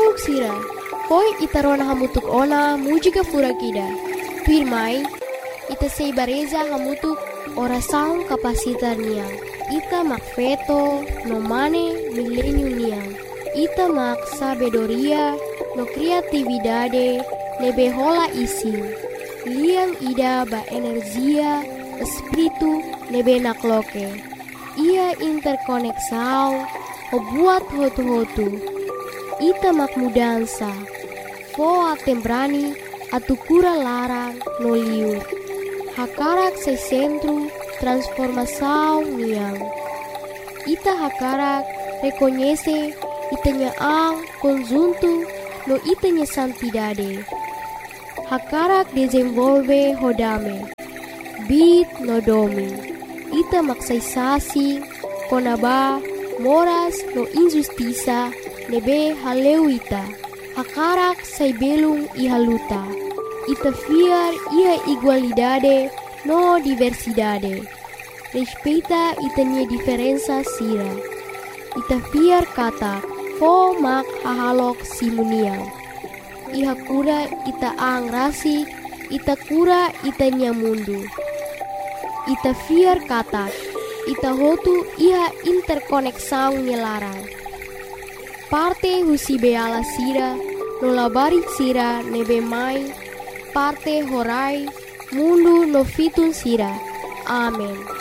Tunggu sira, poi ita rona hamutuk ona mujika fura kida. Pirmai, ita sei bareza hamutuk ora saung kapasitar niang. Ita mak feto no mane milenium niang. Ita mak sabedoria no kreatividade nebe hola ising. Liang ida ba energia espiritu nebe nakloke. Ia interkoneksau o buat hotu-hotu. Ita mak mudansa. Foa tembrani atu kura larang no liur. Hakarak se centro transformação niang. Ita hakarak reconhece itanya ang conjunto no itanya santidade. Hakarak desenvolve hodame. Bit no domi. Ita maksaisasi konaba moras no injustiça nebe haleuita. Hakarak sai belung ihaluta. Ita fiar ia igualdade no diversidade. Respeita itanya diferença sira. Ita fiar kata fo mak hahalok simuniang. Iha kura ita ang rasik, ita kura itanya mundu. Ita fiar kata ita hotu iha interkoneksang nyelarang. Parte husi beala sira, no labari sira nebe mai, parte horai, mundu no fitun sira. Amen.